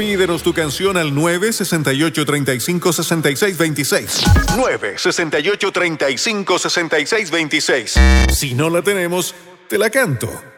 Pídenos tu canción al 968-35-6626. 968-35-6626. Si no la tenemos, te la canto.